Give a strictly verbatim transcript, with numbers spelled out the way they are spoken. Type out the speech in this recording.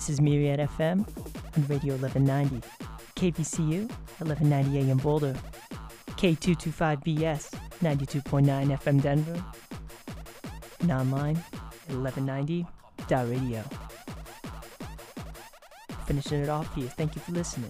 This is Myriad F M on Radio eleven ninety, K V C U, eleven ninety A M Boulder, K two twenty-five B S, ninety-two point nine F M Denver, and online at eleven ninety dot radio. Finishing it off here, thank you for listening.